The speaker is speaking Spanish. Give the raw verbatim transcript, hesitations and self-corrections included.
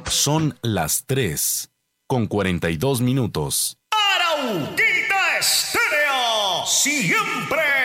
Son las tres con cuarenta y dos minutos. Arauquita Estéreo, siempre